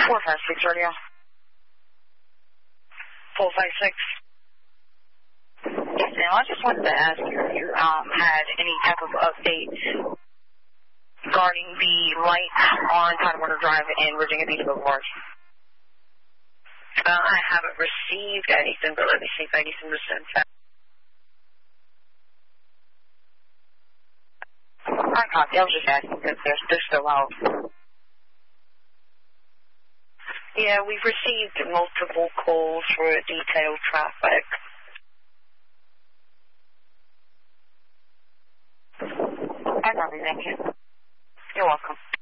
456 radio. 456. Yes, ma'am. I just wanted to ask you if you had any type of update regarding the lights on Tidewater Drive and Virginia Beach Boulevard. I haven't received anything, but let me see if anything was sent out. I copy. I was just asking because they're still out. Yeah, we've received multiple calls for detailed traffic. I copy. Thank you. You're welcome.